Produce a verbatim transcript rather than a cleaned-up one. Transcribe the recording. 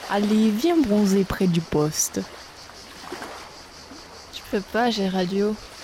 Allez, viens bronzer près du poste. Je peux pas, Géraldio.